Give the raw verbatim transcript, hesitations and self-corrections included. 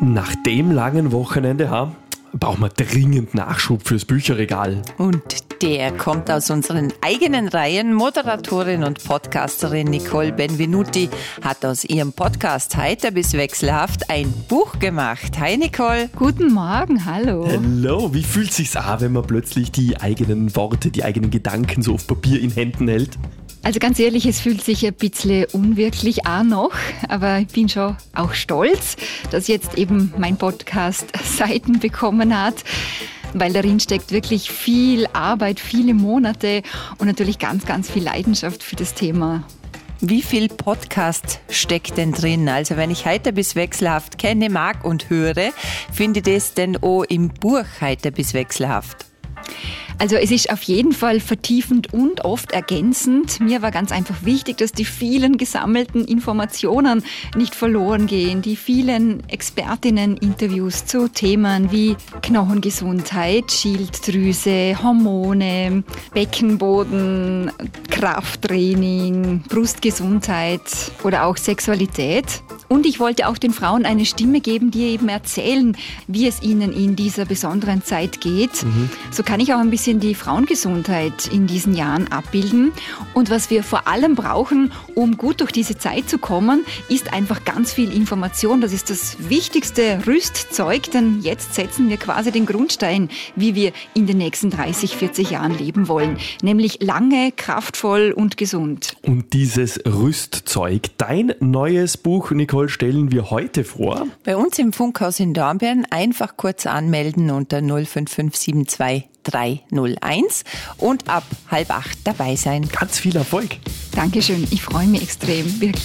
Nach dem langen Wochenende ha, brauchen wir dringend Nachschub fürs Bücherregal. Und der kommt aus unseren eigenen Reihen. Moderatorin und Podcasterin Nicole Benvenuti hat aus ihrem Podcast Heiter bis Wechselhaft ein Buch gemacht. Hi Nicole. Guten Morgen, hallo. Hallo, wie fühlt sich's an, wenn man plötzlich die eigenen Worte, die eigenen Gedanken so auf Papier in Händen hält? Also ganz ehrlich, es fühlt sich ein bisschen unwirklich an noch, aber ich bin schon auch stolz, dass jetzt eben mein Podcast Seiten bekommen hat, weil darin steckt wirklich viel Arbeit, viele Monate und natürlich ganz, ganz viel Leidenschaft für das Thema. Wie viel Podcast steckt denn drin? Also wenn ich Heiter bis Wechselhaft kenne, mag und höre, finde ich das denn auch im Buch Heiter bis Wechselhaft? Also es ist auf jeden Fall vertiefend und oft ergänzend. Mir war ganz einfach wichtig, dass die vielen gesammelten Informationen nicht verloren gehen. Die vielen Expertinnen-Interviews zu Themen wie Knochengesundheit, Schilddrüse, Hormone, Beckenboden, Krafttraining, Brustgesundheit oder auch Sexualität. Und ich wollte auch den Frauen eine Stimme geben, die eben erzählen, wie es ihnen in dieser besonderen Zeit geht. Mhm. So kann ich auch ein bisschen die Frauengesundheit in diesen Jahren abbilden. Und was wir vor allem brauchen, um gut durch diese Zeit zu kommen, ist einfach ganz viel Information. Das ist das wichtigste Rüstzeug, denn jetzt setzen wir quasi den Grundstein, wie wir in den nächsten dreißig, vierzig Jahren leben wollen. Nämlich lange, kraftvoll und gesund. Und dieses Rüstzeug, dein neues Buch, Nicole, stellen wir heute vor. Bei uns im Funkhaus in Dornbirn einfach kurz anmelden unter null fünf fünf sieben zwei drei null eins und ab halb acht dabei sein. Ganz viel Erfolg. Dankeschön, ich freue mich extrem, wirklich.